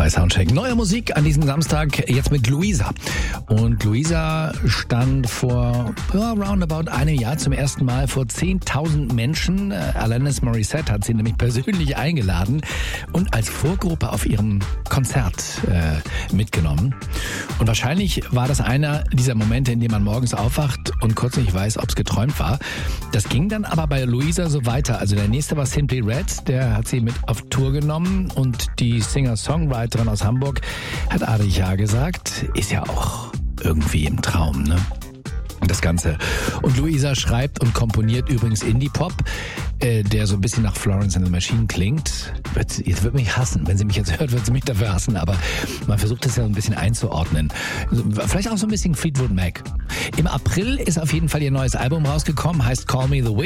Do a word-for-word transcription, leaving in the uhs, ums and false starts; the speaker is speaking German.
drei Soundcheck. Neue Musik an diesem Samstag, jetzt mit Luisa. Und Luisa stand vor ja, roundabout einem Jahr zum ersten Mal vor zehntausend Menschen. Alanis Morissette hat sie nämlich persönlich eingeladen und als Vorgruppe auf ihrem Konzert äh, mitgenommen. Und wahrscheinlich war das einer dieser Momente, in denen man morgens aufwacht und kurz nicht weiß, ob es geträumt war. Das ging dann aber bei Luisa so weiter. Also der nächste war Simply Red, der hat sie mit auf Tour genommen und die Singer-Songwriterin aus Hamburg hat Adel ja gesagt, ist ja auch irgendwie im Traum, ne? Das Ganze. Und Luisa schreibt und komponiert übrigens Indie-Pop, äh, der so ein bisschen nach Florence and the Machine klingt. Wird, jetzt wird mich hassen. Wenn sie mich jetzt hört, wird sie mich dafür hassen. Aber man versucht es ja so ein bisschen einzuordnen. Vielleicht auch so ein bisschen Fleetwood Mac. Im April ist auf jeden Fall ihr neues Album rausgekommen, heißt Call Me the Wind.